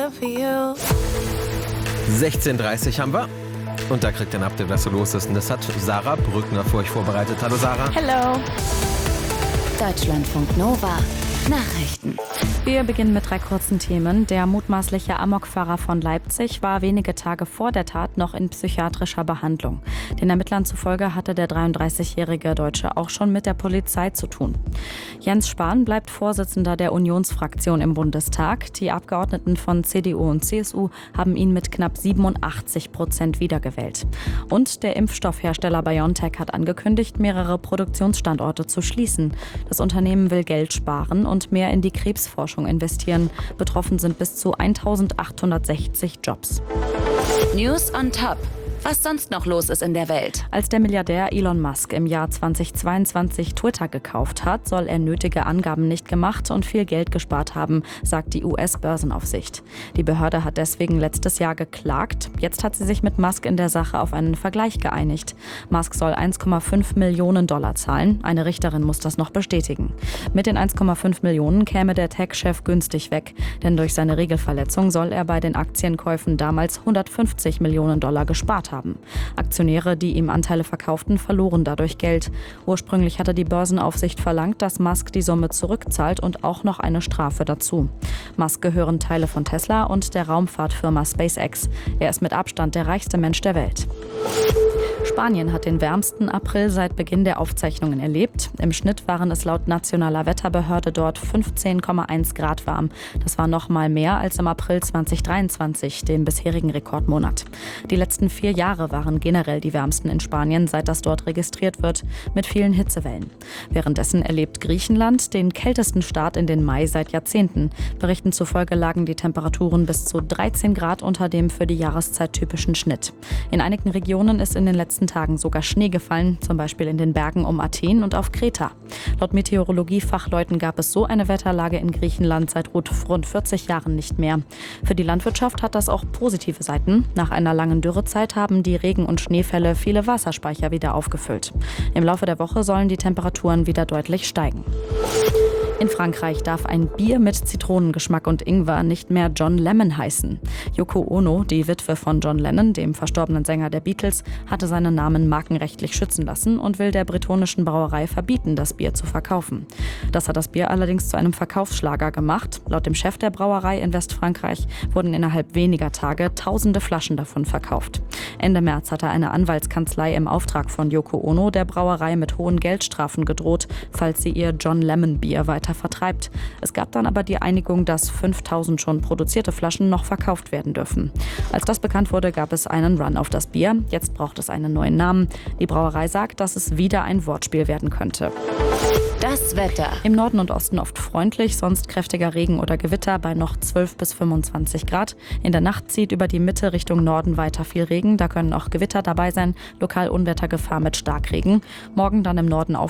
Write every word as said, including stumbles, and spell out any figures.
better for you. sechzehn Uhr dreißig haben wir. Und da kriegt ihr ein Update, was so los ist. Und das hat Sarah Brückner für euch vorbereitet. Hallo Sarah. Hello. Deutschlandfunk Nova. Nachrichten. Wir beginnen mit drei kurzen Themen. Der mutmaßliche Amokfahrer von Leipzig war wenige Tage vor der Tat noch in psychiatrischer Behandlung. Den Ermittlern zufolge hatte der dreiunddreißigjährige Deutsche auch schon mit der Polizei zu tun. Jens Spahn bleibt Vorsitzender der Unionsfraktion im Bundestag. Die Abgeordneten von C D U und C S U haben ihn mit knapp siebenundachtzig Prozent wiedergewählt. Und der Impfstoffhersteller BioNTech hat angekündigt, mehrere Produktionsstandorte zu schließen. Das Unternehmen will Geld sparen und mehr in die Krebsforschung investieren. Betroffen sind bis zu eintausendachthundertsechzig Jobs. News on Top. Was sonst noch los ist in der Welt. Als der Milliardär Elon Musk im Jahr zweitausendzweiundzwanzig Twitter gekauft hat, soll er nötige Angaben nicht gemacht und viel Geld gespart haben, sagt die U S-Börsenaufsicht. Die Behörde hat deswegen letztes Jahr geklagt. Jetzt hat sie sich mit Musk in der Sache auf einen Vergleich geeinigt. Musk soll eins Komma fünf Millionen Dollar zahlen. Eine Richterin muss das noch bestätigen. Mit den eins Komma fünf Millionen käme der Tech-Chef günstig weg, denn durch seine Regelverletzung soll er bei den Aktienkäufen damals hundertfünfzig Millionen Dollar gespart haben. Aktionäre, die ihm Anteile verkauften, verloren dadurch Geld. Ursprünglich hatte die Börsenaufsicht verlangt, dass Musk die Summe zurückzahlt und auch noch eine Strafe dazu. Musk gehören Teile von Tesla und der Raumfahrtfirma SpaceX. Er ist mit Abstand der reichste Mensch der Welt. Spanien hat den wärmsten April seit Beginn der Aufzeichnungen erlebt. Im Schnitt waren es laut nationaler Wetterbehörde dort fünfzehn Komma eins Grad warm. Das war noch mal mehr als im April zweitausenddreiundzwanzig, dem bisherigen Rekordmonat. Die letzten vier Jahre waren generell die wärmsten in Spanien, seit das dort registriert wird, mit vielen Hitzewellen. Währenddessen erlebt Griechenland den kältesten Start in den Mai seit Jahrzehnten. Berichten zufolge lagen die Temperaturen bis zu dreizehn Grad unter dem für die Jahreszeit typischen Schnitt. In einigen Regionen ist in den letzten Tagen sogar Schnee gefallen, zum Beispiel in den Bergen um Athen und auf Kreta. Laut Meteorologiefachleuten gab es so eine Wetterlage in Griechenland seit rund vierzig Jahren nicht mehr. Für die Landwirtschaft hat das auch positive Seiten. Nach einer langen Dürrezeit haben die Regen- und Schneefälle viele Wasserspeicher wieder aufgefüllt. Im Laufe der Woche sollen die Temperaturen wieder deutlich steigen. In Frankreich darf ein Bier mit Zitronengeschmack und Ingwer nicht mehr John Lemon heißen. Yoko Ono, die Witwe von John Lennon, dem verstorbenen Sänger der Beatles, hatte seinen Namen markenrechtlich schützen lassen und will der bretonischen Brauerei verbieten, das Bier zu verkaufen. Das hat das Bier allerdings zu einem Verkaufsschlager gemacht. Laut dem Chef der Brauerei in Westfrankreich wurden innerhalb weniger Tage tausende Flaschen davon verkauft. Ende März hatte eine Anwaltskanzlei im Auftrag von Yoko Ono der Brauerei mit hohen Geldstrafen gedroht, falls sie ihr John Lemon Bier weiter vertreibt. Es gab dann aber die Einigung, dass fünftausend schon produzierte Flaschen noch verkauft werden dürfen. Als das bekannt wurde, gab es einen Run auf das Bier. Jetzt braucht es einen neuen Namen. Die Brauerei sagt, dass es wieder ein Wortspiel werden könnte. Das Wetter. Im Norden und Osten oft freundlich, sonst kräftiger Regen oder Gewitter bei noch zwölf bis fünfundzwanzig Grad. In der Nacht zieht über die Mitte Richtung Norden weiter viel Regen. Da können auch Gewitter dabei sein, lokal Unwettergefahr mit Starkregen. Morgen dann im Norden auf